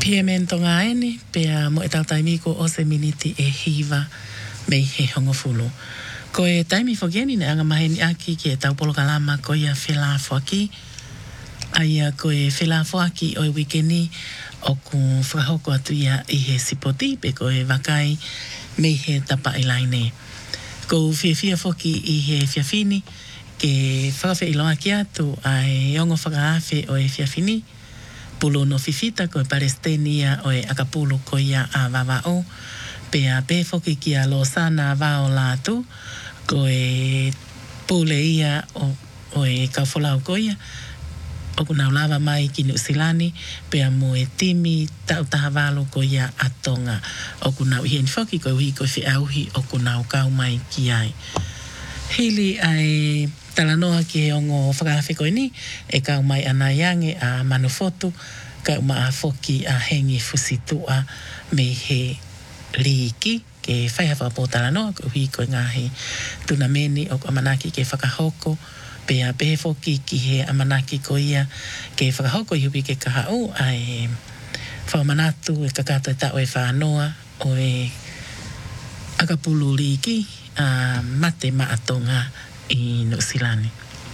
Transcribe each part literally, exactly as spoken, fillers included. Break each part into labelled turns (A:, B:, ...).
A: Piemento ngaini pea mo e tau taimiko o se miniti e hiva mei he hongofulu. Ko e taimi whogeni ne anga maheni aki ki e tau polo kalama ko ia whelafo aki. Aia ko e whelafo aki o e wikeni o ku whakahoko atu ia i he sipoti pe ko e wakai mei he tapa ilaine. Ko whiawhia whoki i he whiawhini ke whakawhi iloa ki atu ai ongo whakaafe o e whiawhini. Pulo no fifita ko e Palestenia o e akapulu ko ia a wawao. Pea pe foki ki a Losana wao latu. Ko e pule ia o, o e kaufolau ko ia. O kuna lava mai ki New Zealand. Pea mo e timi tau tahavalo ko ia a Tonga. O kuna uhien foki ko ui ko fi auhi o kuna kau mai ki ai. Hili ai talanoa ki ongo whakawhi koe ni, e kau mai ana yange a manufotu, kau maa foki a hengi fusitua me he liiki, ke whaihawa po talanoa, ko hui koe ngahi tuna meni o amanaki ke whakahoko, pea pehe foki ki he amanaki ko ia ke whakahoko i hupi ke kahau, ai whaumanatu e kakata e tau e whanoa o e akapulu liiki, a mate maatonga i New Zealand.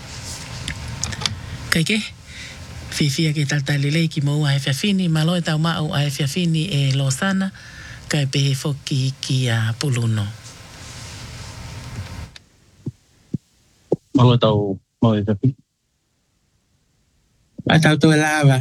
A: Kai ke, whiwhia ke taltalilei ki mo a e whiawhini, malo e tau mau a e whiawhini e Losana, kai pehe foki ki a Puluno.
B: Malo e tau mau e whiawhini.
C: A tau to e lava.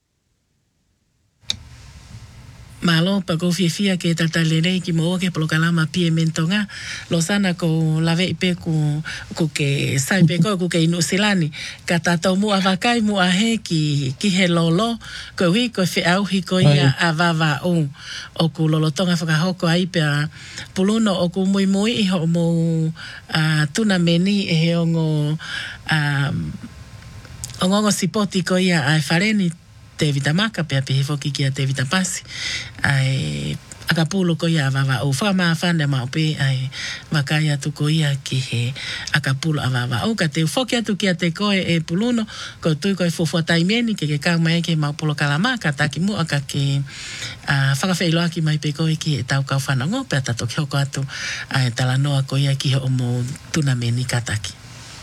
A: Malo pa ko whiawhia ke taltalilei ki mo ke polokalama pie mentonga, Losana ko lawe i pe ku, ku ke sai pe ko ku ke New Zealand, ka tātou mu a wakai mu a he ki, ki he lolo, ko hui ko whi auhi ko ia a wawa o, o ku lolotonga whakahoko ai pe a Puluno o ku mui mui i ho mo uh, tuna meni e he ongo um, ongongo sipoti ko ia ai whareni te vitamaka pea pehe foki ki a te vitapasi ai akapulo ko ia wawa o whama whane mao pe ai wakai atu ko ia ki he akapulo a wawa o ka te foki atu ki a te koe e Puluno ko tui koe fufua taimeni ke ke kau mai ke mau pulo kalama ka taki mua ka ke uh, whakawhailoa ki mai pe koe ki e tau kau whanongo pea tato ki hoko atu ai talanoa ko ia ki he omo tuna meni ka taki.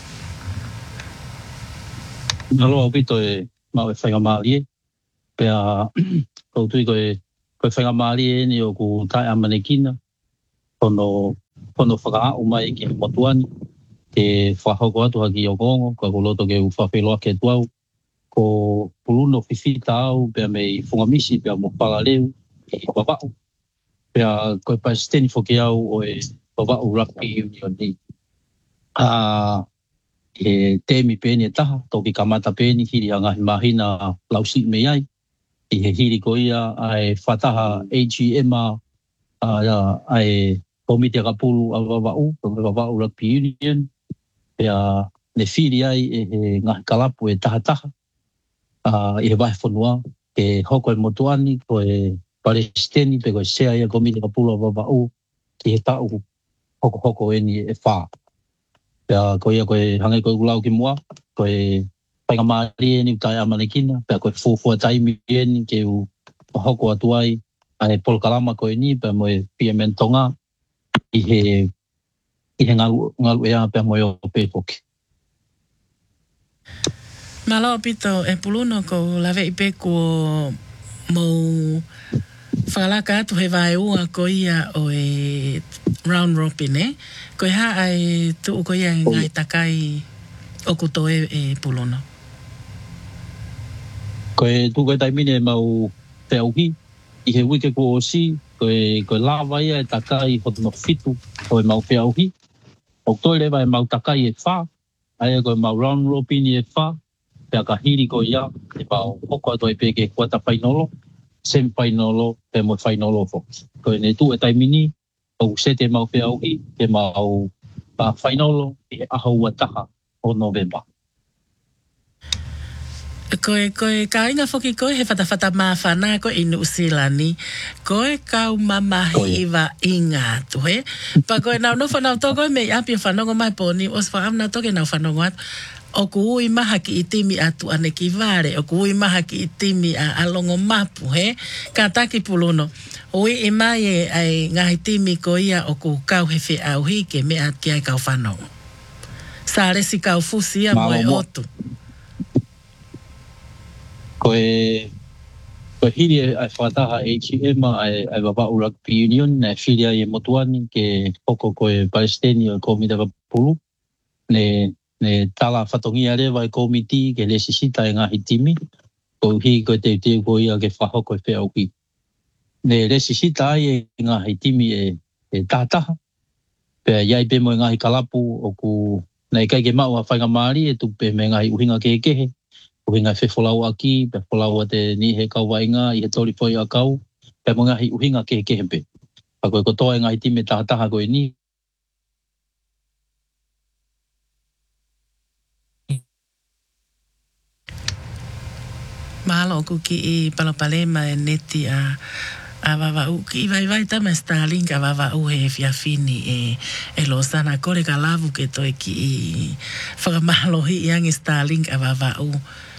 B: Nalo au pito e mau e whaingamali e pea kau tui koe koe whaingamali e ni o ku tae amanekina kono kono whakaau mai ki motuani ke whahoko atu haki o kongo ka kuloto ke uwhawhiloa ke tuau ko Puluno whiwhita au pea mei whungamisi pea mo palaleu i wawau pea koe Palestini whoki au o e wawau rugby union ni a e temi peni e taha toki kamata peni hiri hangahi mahina lausi mei ai i he hiri ko ia ai whataha A G M a ai komite kapulu a wawau, wawau rugby union, pea ne whiri ai e he ngahi kalapu e taha taha, i he wahe whanua, ke hoko e motuani, ko e Palestini, pe ko e sea ia komite kapulu a wawau, ki he tau hoko hoko e ni e wha. Pea ko ia ko e hangai ko e ulau ki mua, ko e painga maari e ni utai amanekina, pea koe fufua taimi e ni ke u hoko atu ai, ai polokalama koe ni, pea moe pia mentonga, i he, i he ngalu, ngalu ea pea moe o pepoki.
A: Malo pito e Puluno ko lawe i pe ko mo whakalaka atu he vai ua ko ia o e round robin e, ko e ha ai tuu ko ia ngai takai o kuto e, e Puluno.
B: Ko e tuko e taimine mau te auhi, i he wike ko o si, ko e, ko e lawa ia e takai hotono fitu, ko e mau te auhi. O toi lewa e mau takai e wha, aia ko e mau round robin e wha, pea ka hiri ko ia, e mau hoko ato e peke kuata whainolo, sem whainolo, pe mo whainolo fo. Ko e ne tu e taimini, o se te mau te auhi, te mau whainolo, e ahau ataha o November.
A: Koe, koe, ka inga whoki koe he whatawhata maa whanā koe i New Zealand. Koe kau mamahi iwa inga tu he. Pa koe nau no whanau tō koe mei api o whanongo mai pōni, os wha amna toke nau whanongo atu. o kui maha ki itimi atu ane ki vare, o kui maha ki itimi a alongo mapu, he? Ka taki puluno. Oi e mai e ai ngahi timi ko ia o ku kau he whi au hike me at ki ai kau whanau. Sa resi kau fusi a moe otu.
B: Ko e, ko hiri e ai whataha H M ai, ai Wawau Rugby Union, ne whiria e motuani ke hoko ko e Palestini o komita ka pulu. Ne, ne tala whatongia rewa e komiti ke le sisita e ngahi timi. Ko hi ko te te ko ia ke whahoko e whea uki. Ne resi sita ai e ngahi timi e, e tātaha. Pea iai pe mo e ngahi kalapu o ku nei kai ke mau a whainga maari e tupe me ngahi uhinga ke kehe. Uhinga e whefolau aki, pe folau a te ni he kau wainga i he tori poi a kau. Pea mo ngahi uhinga ke kehe pe. A koe kotoa e ngahi timi e tātaha koe ni.
A: Mahalo ku ki i Palopalema e neti a a Wawau ki vai vai tama Starlink a Wawau he fiafini e e lo sana kore ka lavu ke toi ki i whakamahalo hi iang Starlink a Wawau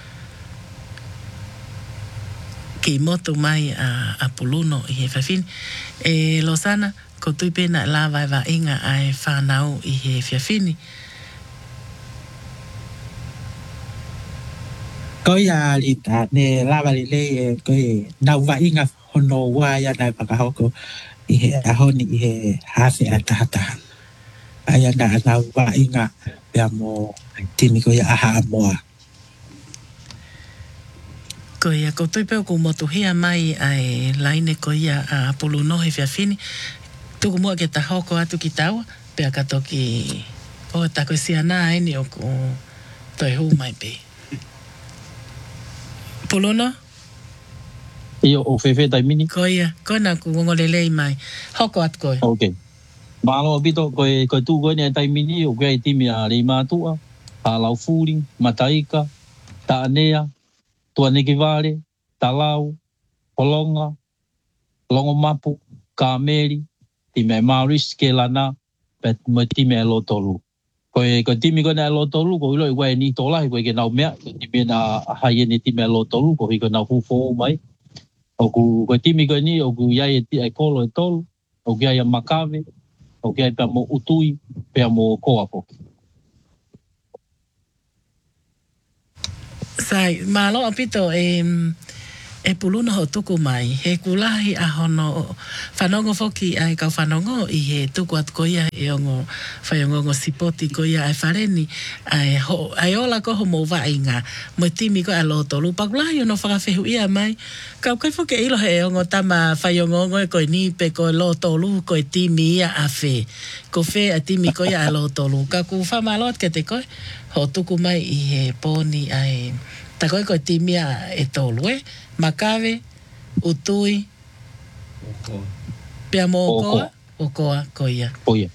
A: ki motu mai a, a puluno i he fiafini e lo sana ko tui pena la vai va inga ai whanau i he fiafini
C: ko ia lita ne lava le e ko nau va inga hono wa ya na pakahoko i he ahoni i he hase atata aya na nau va inga ya mo timi ko ia aha moa
A: ko ia ko tui peo ko motu hia mai ai laine ko ia a puluno he fiafini tuku mua ke ta hoko atu ki taua pea kato ki o ta ko siana ai ni o ko toi hu mai pe Pulona?
B: Iyo o whewhe tai mini.
A: Ko ia, ko na ku ngolelei mai. Hoko at koe.
B: Ok. Malo bito koe koe tu koe ne tai mini o koe timi a rei mātua, a lau fūri, mataika, ta anea, tua neke vare, ta lau, holonga, longo mapu, kāmeri, time Maurice ke lana, pet mo time lo tolu. Koe ko timi ko na lo tolu ko ilo i ni tola ko ke nau mea ko timi na haie ni timi lo tolu ko ko na hufo mai o ku ko timi ko ni o ku ia e ai kolo e tolu o ku ia makave o ku ia pa mo utui pe mo koapo
A: Sai malo apito e e puluna ho tuku mai he kulahi a hono whanongo foki ai kau whanongo i he tuku at koia e ongo whaiongongo sipoti koia ai whareni ai, ho, ai ola ko ho mo wainga mo timi ko a loto lupa kulahi ono whakawhehu ia mai kau kai foki ilo he ongo tama whaiongongo e koe nipe ko loto lu ko e timi ia a whe ko whe a timi koia a loto lu ka ku whamalot ke te koe ho tuku mai i he poni ai ta koe koe timi a e tolu e Makawe, utui, pea mo okoa, okoa, koia.
B: Koia.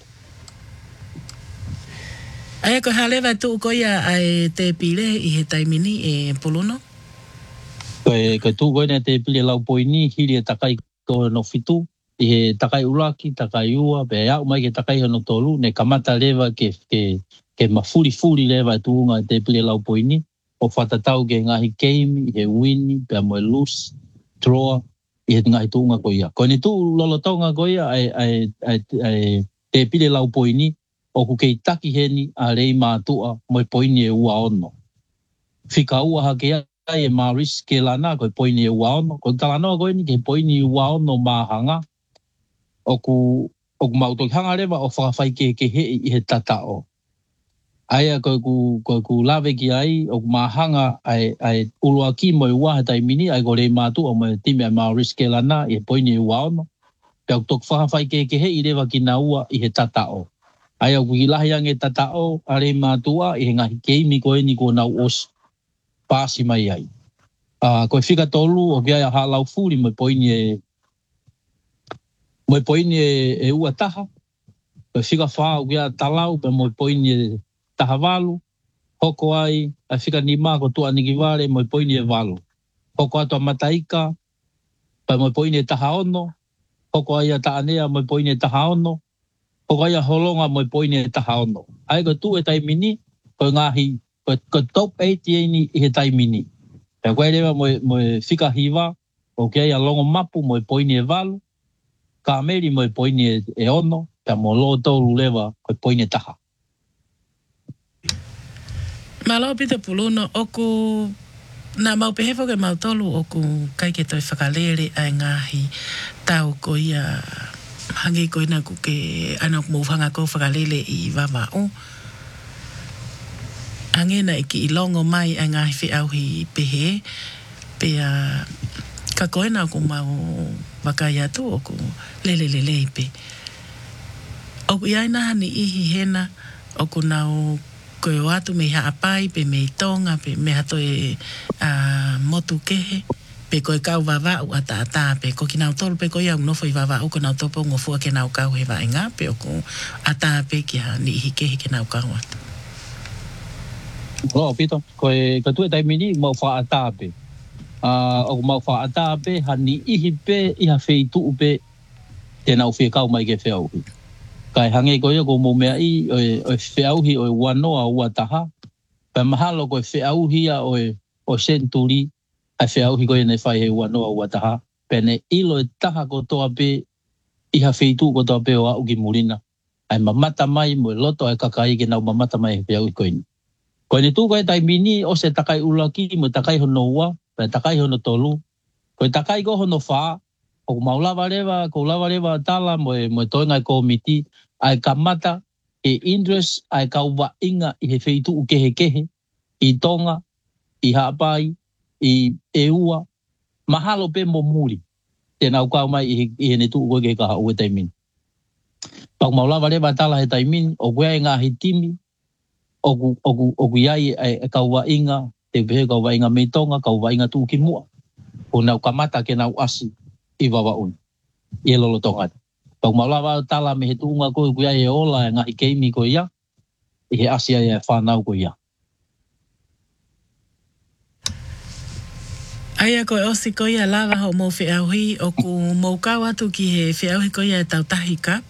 A: Aia ko halewa tu koia ai te pile i he taimini e puluno?
B: Koe koe tu koe ne te pile lau poini, hiri e takai ko no fitu, i he takai uraki, takai ua, pe au mai ke takai hono tolu, ne kamata lewa ke, ke, ke mafuri furi lewa tu unga te pile lau poini, o whatatau ke ngahi keimi, he wini, pia moe loose, draw, i he ngahi tuunga koia. Ko ni tu lolo taunga koia ai, ai, ai, ai te pile lau poini, o ku kei taki heni a rei mātua moe poini e ua ono. Whika ua hake ai e Maurice ke lana koe poini e ua ono. Ko talanoa koe ni ke poini e ua ono mahanga. O ku, o ku mautoki hanga rewa o whakawhai ke ke he i he tatao. Aia ko ku ko ku lave ki ai o mahanga ai ai ulua ki mo wa tai mini ai go le matu o mo timi Maurice ke lana e poini wa no pe tok fa fa ke ke he i rewa ki na ua i he tatao ai o ki lahi ang e tatao ale matua i nga ke mi ko ni ko na os pasi mai ai a ko fika tolu o ki ai ha lau furi mo poini e mo poini e ua taha ko fika fa o ki talau pe mo poini tahavalu, hoko ai, a whika ni mā ko tua niki wale, mo poini e walu. Hoko ato a mataika, pa mo poini e taha ono, hoko ai a taanea, mo poini e taha ono, hoko ai a holonga, mo poini e taha ono. Ai ko tu e tai mini, ko ngahi ko ko top eight ni he taimini. Pe koe lewa mo mo fika hiva, o ke ia longo mapu mo poini e valu, ka meri mo poini e ono, pe mo lo tolu lewa ko poini taha.
A: Malo pita puluno oku na mau pehefo ke mau tolu oku kai ke toi whakalere ai ngahi tau ko ia hangi ko ina ku ke ana mo hanga ko whakalele i wawa o. Angena iki ilongo mai ai ngahi whi auhi pehe pea ka koena ku mau wakai atu oku lele lele pe. Oku iai nahani ihi hena oku nau koe o atu me haapai, pe me tonga, pe me hato e uh, motu kehe, pe koe kau wawau ata ata, pe ko ki nau tolu, pe koe au nofo i wawau, ko nau topo ngofua ke nau kau he waenga, pe o ko ata pe ki ha ni ihi kehe ke nau kau atu.
B: Lo, pito, koe katue taimini mau wha ata pe. Uh, o mau wha ata pe, ha ni ihi pe, iha whei tuu pe, te nau whea kau mai ke wheauhi. Kai hange ko ia ko mo mea i o o feauhi o wanoa ua taha. Pa mahalo ko feauhi a o o senturi a feauhi ko nei fai he wanoa ua taha. Pe ne ilo e taha ko toa pe iha feitu ko toa pe o au ki murina. Ai mamata mai mo loto ai kakai ke nau mamata mai he feauhi ko ini. Ko ni tu ko e taimini o se takai ulaki mo takai hono ua, pe takai hono tolu. Ko takai ko hono faa, o maulawa rewa, ko lawa rewa tala mo mo toinga komiti. Ai kamata e interest ai kau wa inga i he feitu u kehe kehe i tonga i hapai i eua mahalo pe mo muri te nau kau mai i he ne tu u ke ka u taimin pau maulawa le batala he taimin o koe nga hitimi o ku o ku o ku ai ai kau wa inga te ve kau wa inga me tonga kau wa inga tu ki mua o nau kamata ke nau asi i wawa un i lolo tonga. Pau maulawa tala me he tuunga koe kuia e ola e ngahi keimi ko ia, i he asia e whanau ko ia.
A: Aia koe osi ko ia lava ho mo whiauhi o ku mou kau atu ki he whiauhi ko ia e tautahi kap?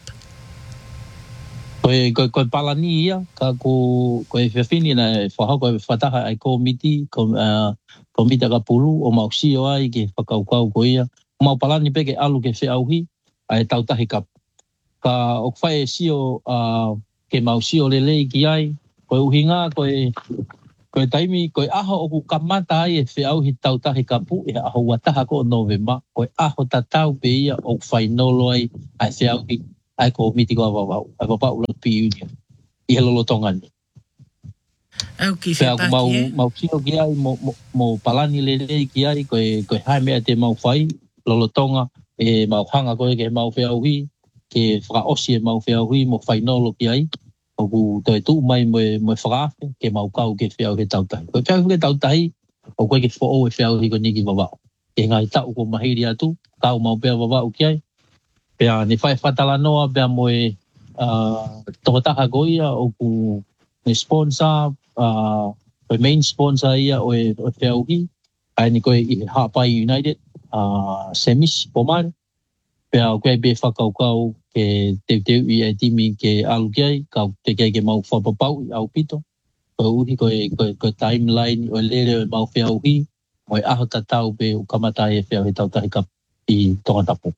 B: Koe, koe, koe palani ia, ka ko koe whiawhini na e whahau koe whataha ai komiti, uh, komiti ka pulu o mausio ai ke whakaukau ko ia. Mau palani peke alu ke whiauhi, ai tautahi kap. Ka o whae sio uh, ke mau sio lelei ki ai, koe uhinga, koe, koe taimi, koe aho o ku kamata ai e whiauhi tautahi kapu, e aho wataha ko o Novemba, koe aho tatau pe ia o whae nolo ai, ai whiauhi, ai ko miti ko a wawau, ai wapau la pi union, i he lolo tongani.
A: Au ki whiapaki
B: mau,
A: e?
B: mau sio ki ai, mo, mo, mo palani lelei ki ai, koe, koe hai mea te mau whai, lolo tonga, e mau hanga koe ke mau whiauhi, ke whakaosi e mau whiauhi mo whainolo ki ai, o ku toi tu mai mo mo whakawhi, ke mau kau ke whiauhi tautahi. Koe whiauhi ke tautahi, o koe ke whao e whiauhi ko niki wawao. Ke ngai tau ko mahiri atu, kau mau pia wawao ki ai, pia ni whai whatala noa, pia mo e uh, tokotaha ko ia, o ku ni sponsor, uh, koe main sponsor ia o e whiauhi, ai ni koe i Hapai United, uh, semis pomare, pea o koe be whakaukau ke teu teu i e timi ke alu kiai, kau te kei ke mau whapapau i au pito. Koe uhi koe, koe, koe timeline o lere o mau whiauhi, mo e aho tatau pe o kamatai e whiauhi tautahi kap i tongatapu.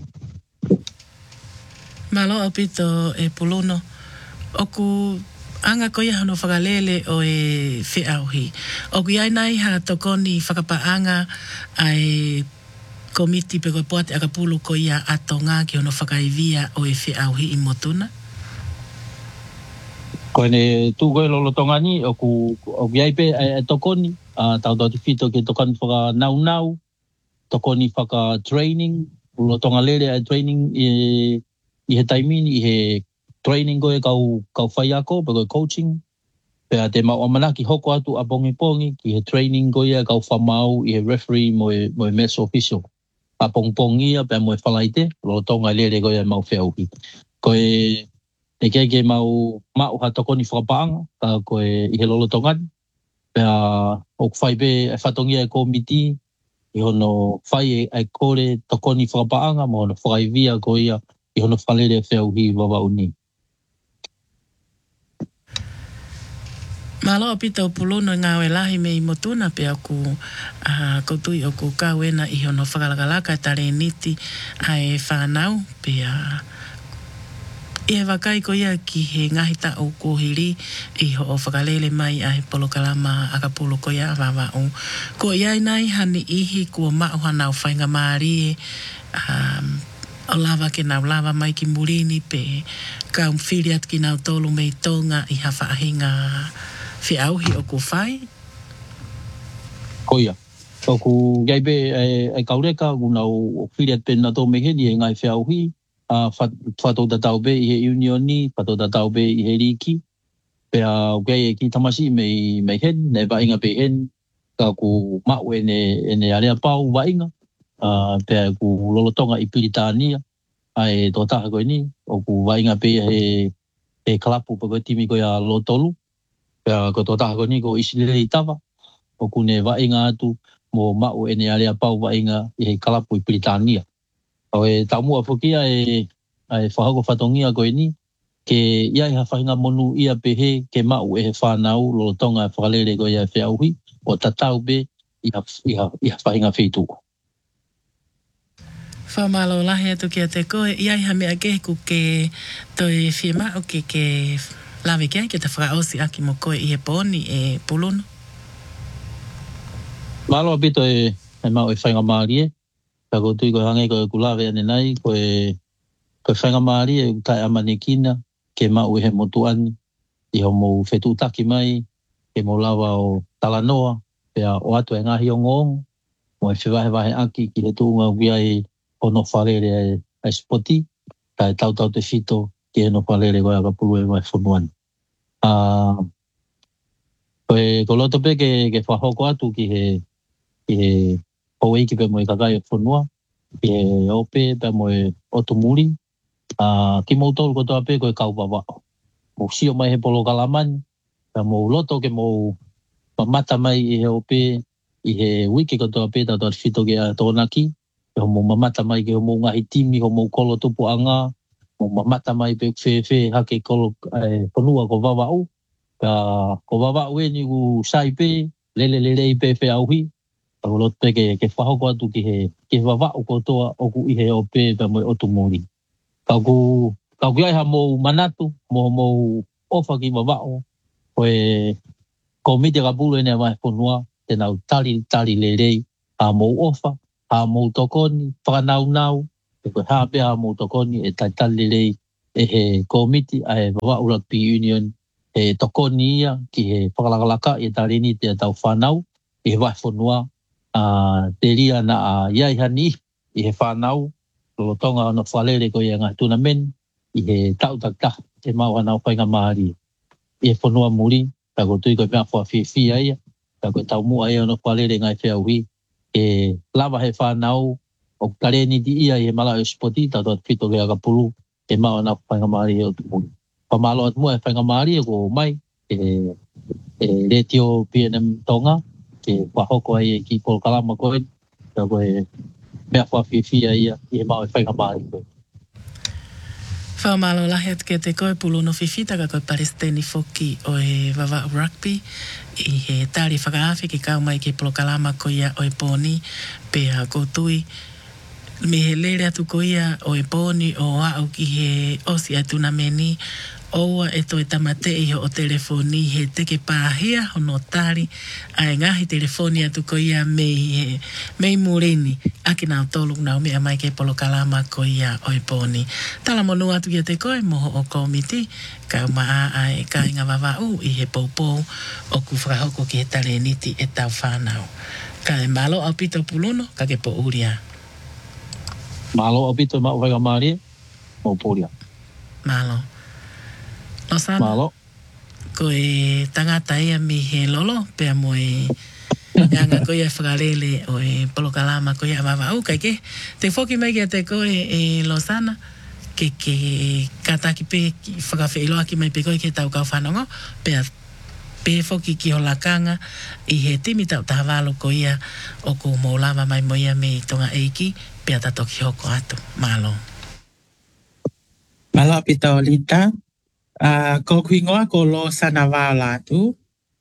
A: Malo au pito e puluno. Oku anga ko ia hono whakalele o e whiauhi. Oku iai nai ha tokoni whakapaanga ai komiti pe koe poate akapulu ko ia atonga ki ono whakaivia o e whiauhi i motuna?
B: Koe ne tū koe lolo tongani, o ku o iai pe e tokoni, uh, tau tau whito ke tokani whaka nau nau, tokoni whaka training, lo tonga lere e training i, i he taimini, i he training koe kau, kau whai ako, pe koe coaching, pea te mau amanaki hoko atu a pongi pongi, ki he training koe kau whamau, i he referee mo e, mo e match official. A pong pong ia pe mo e whalaite, lo tonga lere koe mau whiauhi. Koe e kei ke mau mau ha tokoni whakapaanga, ka koe i he lolo tongani, pea o whai pe e whatongia e komiti, i hono whai e kore tokoni whakapaanga, mo hono whakaivia koe ia, i hono whalere whiauhi wawa uni.
A: Malo pito puluno ngā we lahi me i motuna pe aku uh, kotui o ku kawena i hono whakalakalaka e tare niti ai whanau pe uh, e wakai ko ia ki he ngahita o kohiri i ho o whakalele mai ai polokalama akapolo ko ia wawa o ko ia nai hani ihi kua mauhana o whainga maari um, o lava ke nau lava mai ki murini pe ka umwhiri at ki nau tolu mei tonga i hawha ahinga fi auhi o ku whai?
B: Koia. O ku gaibe ai kaureka ku nau o whiri at pena tō meheni e ngai fi auhi. Whato da tau be i he unioni, whato da tau be i he riki. Pea o gai e ki tamasi mei, mei hen, ne wainga pe hen. Ka ku mau e ne, e ne area pau wainga. Uh, pea ku lolotonga i Piritania. Ai tō taha koe ni. O ku wainga pe he, he kalapu pa koe timi koe a Lotolu. Pea ko tō taha koe ni ko isilere i tawa. O ku ne wainga atu mo mau e ne area pau wainga i he kalapu i Piritania. O e taumua whukia e, e whahako whatongia koe ni. Ke ia i ha whahinga monu ia pehe ke mau e he whanau lolotonga e whakalere koe ia e whiauhi. O tatau be i ha, i ha, i ha whahinga whitu.
A: Whamalo lahi atu ki a te koe, iai ha mea ke ku ke toi whima o ke ke lawe kia ke te whakaosi aki mo koe i he pōni e puluno.
B: Malo apito e, e mau e whainga maari e. Ka ko tui koe hange koe kulawe ane nai, koe, koe whainga maari e utai amane kina, ke mau e he motuani, i ho mou whetu taki mai, ke mou lawa o Talanoa, pea o atu e ngahi o ngongo, mo e whiwahe wahe aki ki he tūnga wia e ono wharere e, e spoti, ka e tau tau te whito ki e no wharere koe a kapulu e mai whunuani. Uh, koe ko loto pe ke, ke whahoko atu ki he, ki he Hoi ki pe mo e kakai o whunua, ki he ope pe mo e otumuri, uh, ki mou tolu kotoa pe koe kaupawao. Mo sio mai he polo kalamani, pe mo loto ke mo mamata mai i he ope, i he wiki kotoa pe tato at whito ke a tōnaki, ke ho mo mamata mai ke ho mo ngahi timi, ho mo kolo tupu anga, mo mamata mai pe whewhe hake kolo eh, whunua ko wawau, pe ko wawau e ni u sai pe, lele lele i pe pe auhi, Ako lote ke, ke whahoko atu ki he, ke wawau kotoa oku i he ope pe mo otumori. Kau ku, kau ki aiha mou manatu, mo mou ofa ki wawau, koe komite ka pulu ene mai whunua, te nau tali tali lerei, ha mou ofa, ha mou tokoni, whakanau nau, e koe hape ha mou tokoni, e tai tali lerei, e he komite, a he wawau rugby union, e tokoni ia, ki he whakalakalaka, e tarini te tau whanau, e he wai whunua, Uh, te ria na a uh, iai hani i he whanau lolotonga ana whalere ko i ngā tunamen i he tau tak tak e mau anau whainga maari i he whanua muri ta ko tui ko mea wha whiwhi aia ta ko tau mua aia ana whalere ngai whiauhi e lava he whanau o kareni di ia i he mala o spoti ta toa whito ke akapulu e mau anau whainga maari e o tumuri whamalo at mua e whainga maari e ko mai e, e retio P N M Tonga ke wahoko ai ki pol kalama koe, ka koe mea whawhiwhia ia i he mau e whainga maari koe.
A: Whaumalo lahi atu ke te koe puluno whiwhita ka koe Palestini foki o e Vava'u Rugby i he tāri whakaafi ki kau mai ki polo kalama ko ia o e pōni pe a kōtui me he lere atu ko ia o e pōni o au ki he osi atu na meni oua e toi tamate i ho o telefoni he teke pāhia hono tāri ai ngahi telefoni atu ko ia mei he mei murini aki nao tolu nao mea mai ke polo kalama ko ia o e pōni tala monu atu kia te koe moho o komiti ka maa ai ka inga wawau i he poupou o ku whakahoko ki he tale niti e tau whanau ka e malo au pito puluno ka ke po uria
B: malo au pito ma uwaiga maari mo puria
A: malo no sana.
B: Malo.
A: Ko e tangata ia mi he lolo, pea mo e nganga ko ia whakarele o e polo kalama ko ia wawa au kai ke. Te whoki mai kia te koe e Losana, ke ke kataki pe whakawhi iloa ki mai pe koe ke tau kau whanongo, pea pe whoki ki ho lakanga i he timi tau tahawalo ko ia o ko mōlawa mai mo ia me tonga eiki, pea tato ki hoko atu. Malo.
C: Malo pita o lita. Uh, ko kuingoa ko lo sana wala tu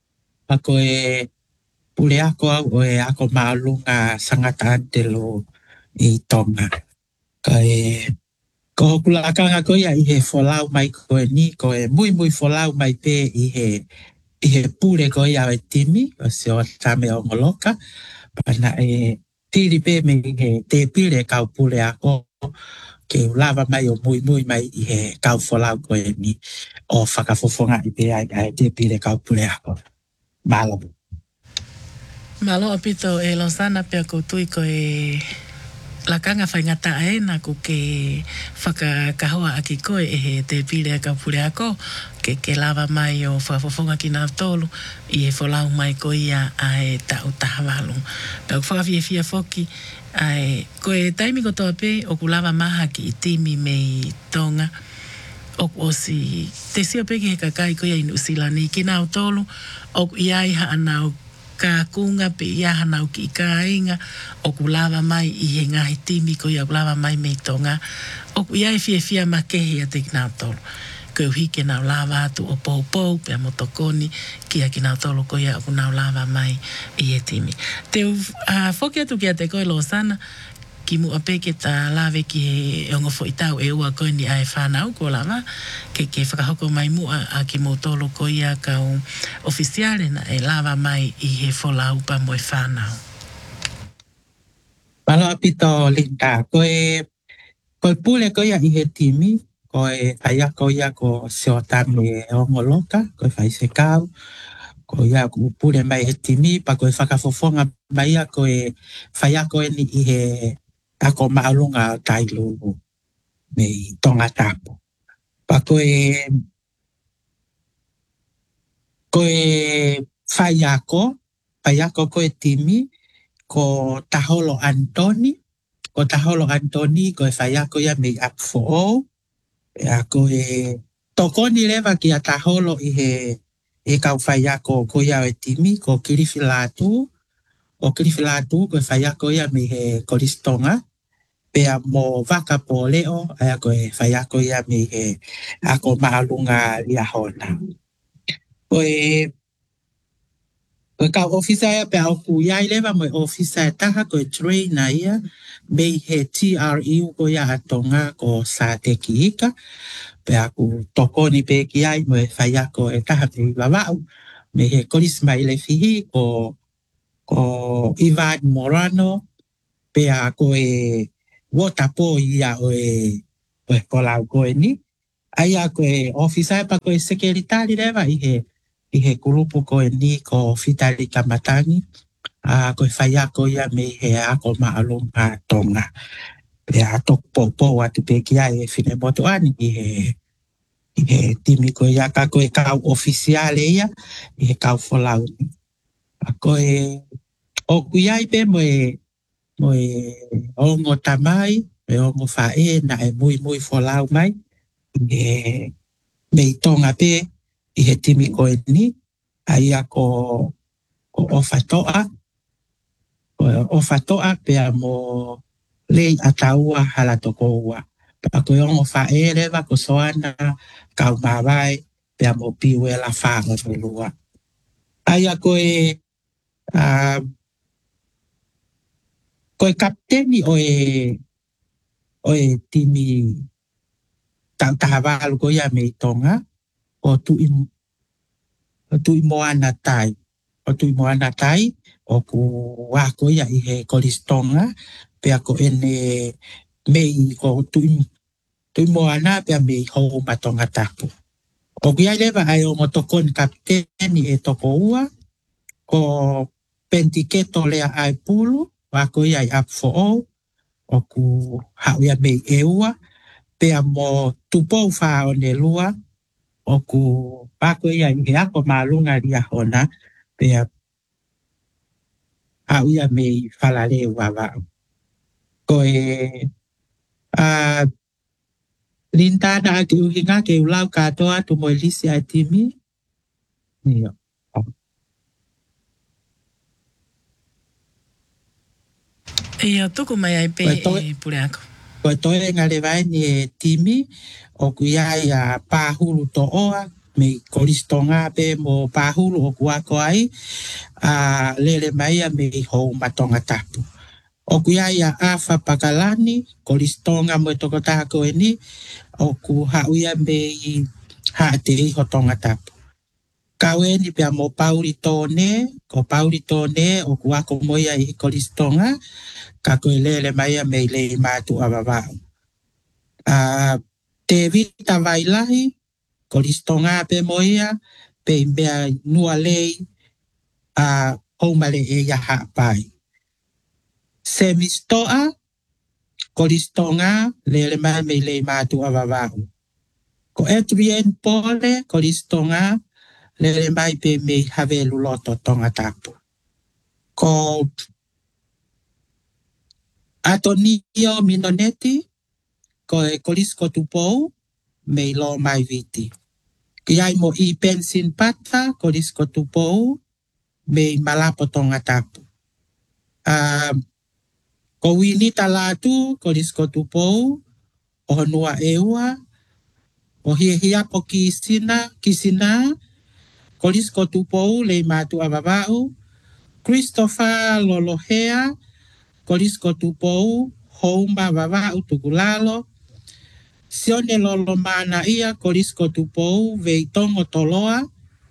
C: ako e pule ako au o e ako maalunga sangata antelo i tonga. Ka e ko kulakanga ko ia i he folau mai ko e ni ko e mui mui folau mai pe i he i he pule ko ia e timi o se o tame o ngoloka pana e tiri pe me i he te pile kau pule ako ke lava mai o mui mui mai i he kau folau ko e ni o whakafofonga i pe ai ai te pile kau pule ako. Malo.
A: Malo apito e losana pe ko tui ko e la kanga whai ngata e na ko ke whakakahoa aki koe e he te pile a kaupure ako ke ke lava mai o whafofonga ki nā tolu i e wholau mai ko ia a e tau tahawalu. Pau whakawhia fia foki ai ko e taimi ko toa pe o ku lava maha ki i timi me i tonga o o si te sio pe ki he kakai ko ia inu silani ki nā tolu o ia iha anau ka kunga pe ia hanau ki ka inga o ku lava mai i he ngahi timi ko ia lava mai me tonga o ku ia i fia fia ma kehi a te kina tolu ko uhi ke nau lava atu o pou pou pe a motokoni ki a kina tolu ko ia ku nau lava mai i he timi te uh, foki atu ki a te koe lo sana ki mu ape ke ta lave ki he ongo fo itau e ua koe ni ai whanau ko lava ke ke whakahoko mai mua a ki mo tolo ko ia ka o ofisiale na e lava mai i he wholau pa mo e whanau.
C: Palo apito linda koe koe pule ko ia i he timi koe aia ko ia ko seotame ongo loka koe whai se kau ko ia ku pule mai he timi pa koe whakafofonga mai ia koe whai a koe ni i he ako maalunga tailu me tonga tapo. Pa koe koe whai ako, whai ako koe timi ko Taholo Antoni, ko Taholo Antoni koe whai ako ia me up for all. A koe tokoni lewa ki a Taholo i he e kau whai ako ko ia e timi ko Kiriwhilatu, o Kiriwhilatu koe whai ako ia me he koristonga. Pea mo waka po leo, ai ako e whai ako ia me he ako maalunga ia hona. Koe, koe kau ofisa ia pea oku iai lewa mo e ofisa e taha koe trainer ia me he T R U ko ia atonga ko sa te ki ika. Pea aku tokoni pe ki ai mo e whai ako e taha pe wawau me he korisma ile fihi ko, ko Ivan Morano pea ko e wota po ia o e o e kolau koe ni. Ai a koe ofisa e pa koe sekeritari lewa i he i he kurupu koe ni ko Fitali Kamatani. A koe whai ako ia me he ako maalunga tonga. Pea tok po po atu pe ki ai e fine moto ani i he i he timi koe ia ka koe kau ofisiale ia i he kau folau ni. A koe o kuiai pe mo e mo e ongo tamai, e ongo whae na e mui mui folau mai, e me i tonga pe i he timi koe ni, ai ako o ofatoa, o ofatoa pe a mo lei ataua hala toko ua. Pa koe ongo whae lewa ko soana kau mawai pe a mo piwe la whaanga lua. Ai ako e uh, koe kapteni o e o e timi tau tahawalu ko ia me i tonga o tui o tui moana tai o tui moana tai o ku wako ia i he koristonga pe ako ene me i ko tui tui moana pe a me i hou matonga tapu o kia lewa ai o motokon kapteni e toko ua ko pentiketo lea ai pulu wako ia i up for all o ku hau ia mei e ua pea mo tupou wha o ne lua o ku wako ia i he ako maalunga ria hona pea hau ia mei whalare ua wau. Ko e uh, lintana ki uhinga ke ulau katoa tu mo elisi ai timi nio.
A: Ia tuku mai ai pe e pure ako.
C: Ko toe ngale vai ni e timi o ku ia ia pahuru to oa me kolistonga pe mo pahulu o kuako ai a lele mai a me ho matonga tapu. O kuia ia afa pakalani kolistonga mo tokota ko eni o ku hauia me ha te i hotonga tapu. Kaweni pia mo pauri tone, ko pauri tone o kuako moia i kolistonga ka ko lele mai a me le matu avavau. A te vita vailahi kolistonga pe moia pe mea nua lei a homale e ya hapai. Semistoa kolistonga lele mai me le matu avavau. Ko etrien pole kolistonga lele mai pe me have luloto tonga tapu. Ko atonio minoneti ko e kolisko tupou me lo mai viti. Kiai mo i pensin pata kolisko tupou me malapo tonga tapu. Uh, ko winita latu kolisko tupou o honua eua o hia hia po kisina kisina kolisko tupou le matu avavau Christopher Lolohea kolisko tupou houma vavau tukulalo sione lolo mana ia kolisko tupou veitongo toloa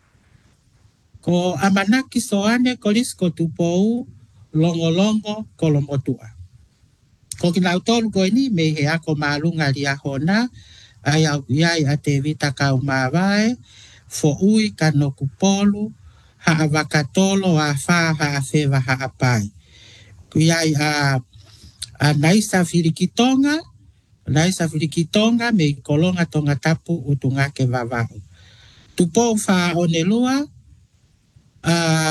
C: ko amanaki soane kolisko tupou longo longo kolomotua. Ko kinautolu ko ini me he ako malunga lia hona ai au iai a te vita kau mawai fo ui kano kupolu ha avakatolo a fa ha afeva ha apai. Kuiai a a naisa filikitonga naisa filikitonga me kolonga tonga tapu utunga ke vavau. Tupou fa onelua a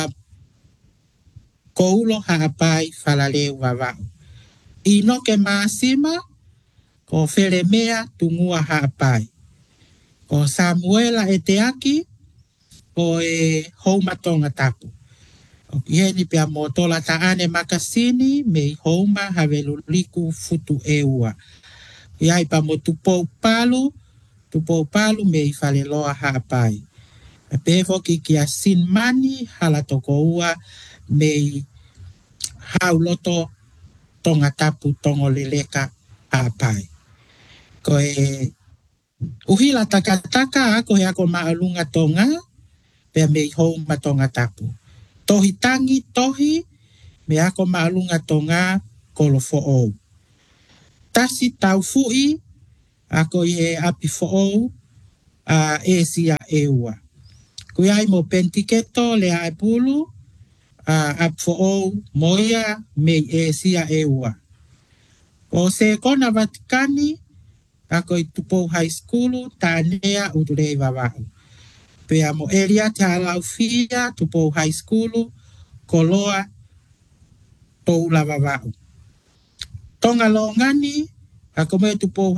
C: koulo ha apai falaleu vavau. Ino ke masima ko Felemea tungua ha apai. Ko Samuela eteaki ko e houma tonga tapu. O kieni pia motola taane makasini me houma haveluliku futu eua. Iai pa mo tupou palu, tupou palu me faleloa ha apai. E pefo ki kia sin mani hala toko ua me hauloto tonga tapu tongo leleka ha apai. Ko e uhila takataka ako he ako maalunga tonga pea me houma tonga tapu. Tohi tangi tohi me ako maalunga tonga kolofo ou. Tasi tau fui ako ye api fo ou a esia eua. Kuiai mo pentiketo le ai pulu a ap fo ou moia me esia eua. O se kona Vatikani ako i Tupou High School tanea udurei vavau. Pea mo eria te alau fia Tupou High School koloa toula vavau. Tonga lo ngani ako me Tupou